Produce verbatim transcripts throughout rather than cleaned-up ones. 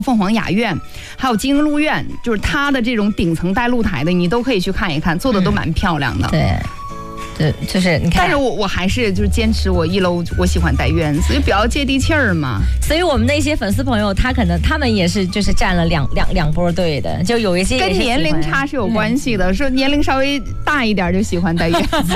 凤凰雅苑，还有金鹿苑，就是它的这种顶层带露台的，你都可以去看一看，做的都蛮漂亮的。 嗯、对。对，就是你看， 但是我我还是就是坚持我一楼我喜欢带院子，就比较接地气儿嘛。 所以我们那些粉丝朋友，他可能他们也是就是站了两两两波队的，就有一些跟年龄差是有关系的，嗯、说年龄稍微大一点就喜欢带院子。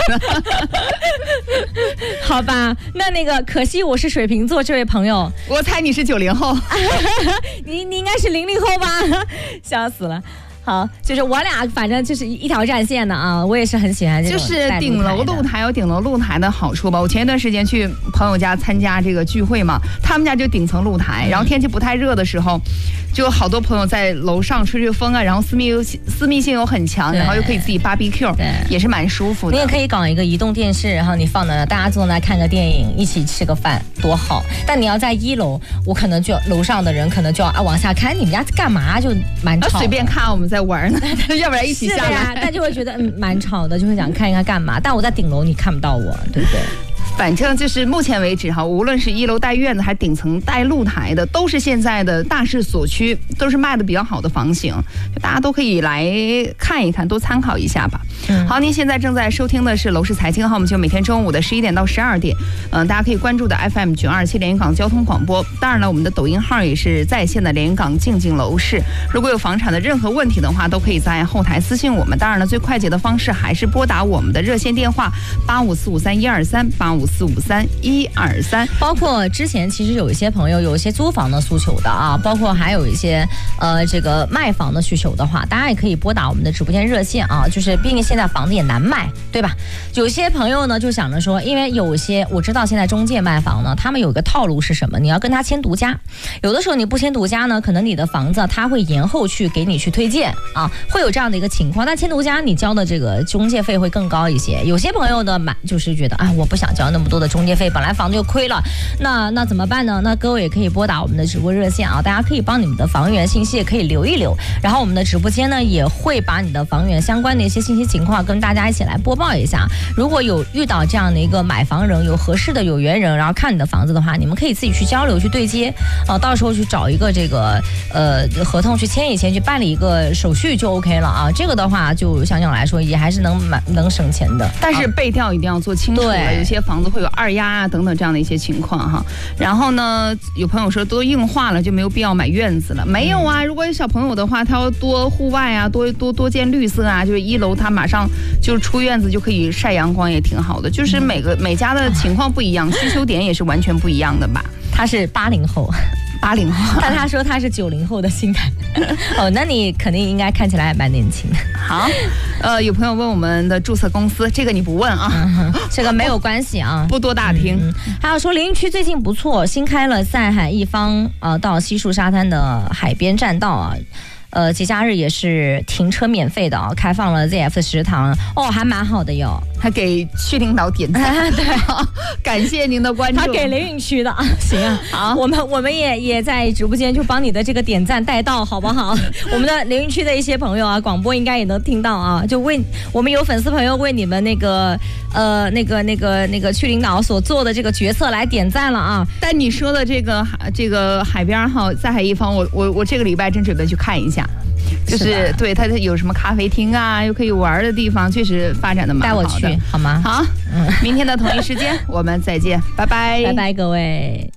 好吧，那那个可惜我是水瓶座这位朋友， 我猜你是九零后， 你你应该是零零后吧？笑死了。好，就是我俩反正就是一条战线的啊，我也是很喜欢这种就是顶楼露台有顶楼露台的好处吧。我前一段时间去朋友家参加这个聚会嘛，他们家就顶层露台，然后天气不太热的时候，就好多朋友在楼上吹吹风啊，然后私密私密性又很强，然后又可以自己 barbecue， 也是蛮舒服的。 你也可以搞一个移动电视，然后你放在那，大家坐那看个电影，一起吃个饭，多好。但你要在一楼，我可能就楼上的人可能就要啊往下看，你们家干嘛就蛮吵的， 随便看我们在玩呢，要不然一起下来。是的呀， 但就会觉得嗯蛮吵的，就会想看一看干嘛。但我在顶楼，你看不到我，对不对？ 反正就是目前为止哈，无论是一楼带院子还是顶层带露台的，都是现在的大势所趋，都是卖的比较好的房型，就大家都可以来看一看，多参考一下吧。嗯、好，您现在正在收听的是楼市财经哈，我们就每天中午的十一点到十二点，嗯、呃，大家可以关注的 F M 九二七连云港交通广播。当然了，我们的抖音号也是在线的连云港静静楼市。如果有房产的任何问题的话，都可以在后台私信我们。当然了，最快捷的方式还是拨打我们的热线电话八五四五三一二三八五四五三一二三。 包括之前其实有一些朋友有一些租房的诉求的啊，包括还有一些呃这个卖房的需求的话，大家也可以拨打我们的直播间热线啊。就是毕竟现在房子也难卖，对吧？有些朋友呢就想着说，因为有些我知道现在中介卖房呢，他们有一个套路是什么？你要跟他签独家，有的时候你不签独家呢，可能你的房子他会延后去给你去推荐啊，会有这样的一个情况。但签独家你交的这个中介费会更高一些。有些朋友呢买就是觉得啊，我不想交那么多的中介费，本来房子就亏了，那那怎么办呢？那各位也可以拨打我们的直播热线啊，大家可以帮你们的房源信息也可以留一留，然后我们的直播间呢也会把你的房源相关的一些信息情况跟大家一起来播报一下。如果有遇到这样的一个买房人，有合适的有缘人，然后看你的房子的话，你们可以自己去交流去对接啊，到时候去找一个这个呃合同去签一签，去办理一个手续就 OK 了啊。这个的话就想想来说也还是能买能省钱的， 但是备调一定要做清楚了，有些房子会有二押啊等等这样的一些情况哈。然后呢，有朋友说都硬化了就没有必要买院子了，没有啊。如果有小朋友的话，他要多户外啊，多多多见绿色啊，就是一楼他马上就是出院子就可以晒阳光，也挺好的。就是每个每家的情况不一样，需求点也是完全不一样的吧。 他是八零后。 八零后， 但他说他是九零后的心态。哦，那你肯定应该看起来蛮年轻的。 好，呃，有朋友问我们的注册公司，这个你不问啊， 嗯、这个没有关系啊， 不多打听。 嗯、还有说连云区最近不错，新开了塞海一方呃到西树沙滩的海边栈道啊。呃，节假日也是停车免费的啊，开放了 Z F 食堂哦，还蛮好的哟。 他给区领导点赞， 对， 感谢您的关注。 他给连云区的啊，行啊， 好， 我们我们也也在直播间就帮你的这个点赞带到，好不好？我们的连云区的一些朋友啊，广播应该也能听到啊，就为我们有粉丝朋友为你们那个呃那个那个那个区领导所做的这个决策来点赞了啊。 但你说的这个这个海边哈，塞海一方，我我我这个礼拜真准备去看一下。就是对它有什么咖啡厅啊，又可以玩的地方，确实发展的蛮好的。 带我去好吗？ 好，嗯，明天的同一时间我们再见，拜拜， 拜拜，各位。